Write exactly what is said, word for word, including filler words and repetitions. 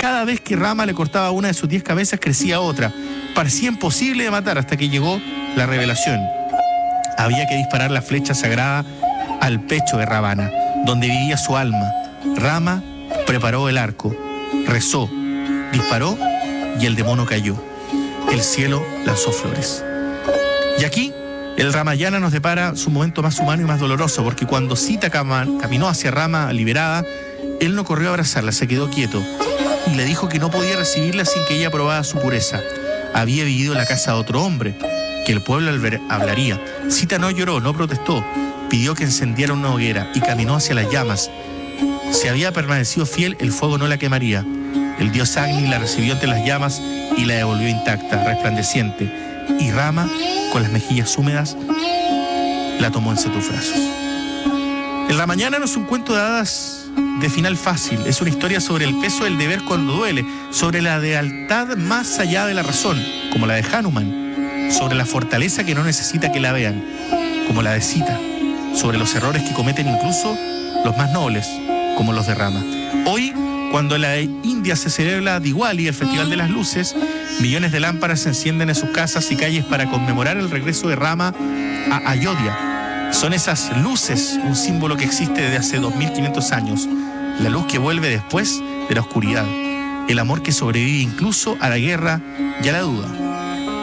Cada vez que Rama le cortaba una de sus diez cabezas, crecía otra. Parecía imposible de matar hasta que llegó la revelación. Había que disparar la flecha sagrada al pecho de Ravana, donde vivía su alma. Rama preparó el arco, rezó, disparó y el demonio cayó. El cielo lanzó flores. Y aquí el Ramayana nos depara su momento más humano y más doloroso, porque cuando Sita caminó hacia Rama liberada, él no corrió a abrazarla, se quedó quieto y le dijo que no podía recibirla sin que ella probara su pureza. Había vivido en la casa de otro hombre, que el pueblo hablaría. Sita no lloró, no protestó, pidió que encendiera una hoguera y caminó hacia las llamas. Si había permanecido fiel, el fuego no la quemaría. El dios Agni la recibió entre las llamas y la devolvió intacta, resplandeciente. Y Rama, con las mejillas húmedas, la tomó entre tus brazos. El Ramayana no es un cuento de hadas de final fácil, es una historia sobre el peso del deber cuando duele, sobre la lealtad más allá de la razón, como la de Hanuman, sobre la fortaleza que no necesita que la vean, como la de Sita, sobre los errores que cometen incluso los más nobles, como los de Rama. Hoy, cuando en la India se celebra Diwali, el Festival de las Luces, millones de lámparas se encienden en sus casas y calles para conmemorar el regreso de Rama a Ayodhya. Son esas luces un símbolo que existe desde hace dos mil quinientos años, la luz que vuelve después de la oscuridad, el amor que sobrevive incluso a la guerra y a la duda.